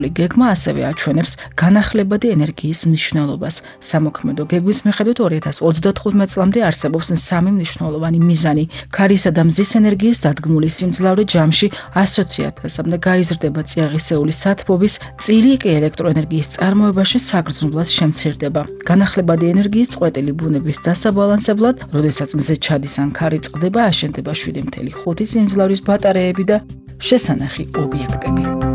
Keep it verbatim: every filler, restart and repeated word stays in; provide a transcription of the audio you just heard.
გეგმა ასევე აჩვენებს განახლებადი ენერგიის მნიშვნელობას. სამოქმედო გეგმის მიხედვით ორი ათას ოცდათხუთმეტ წლამდე არსებობს სამი მნიშვნელოვანი მიზანი. ქარისა და მზის ენერგიის დადგმული სიმძლავრე ჯამში ას ათასამდე გაიზრდება, წიაღისეული სათბობის, წილი კი ელექტროენერგიის წარმოებაში საგრძნობლად შემცირდება. განახლებადი ენერგიის წყვეტილი ბუნების დასაბალანსებლად, როდესაც მზე ჩადის ან ქარი წყდება, აშენდება შვიდი ხუთი სიმძლავრის ბატარეები და შესანახი ობიექტები.